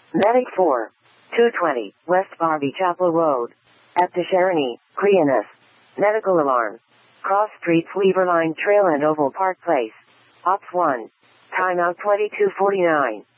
Medic 4. 220, West Barbie Chapel Road. At the Sharoney, Creanis. Medical alarm. Cross Streets, Weaver Line Trail and Oval Park Place. Ops 1. Timeout 22:49.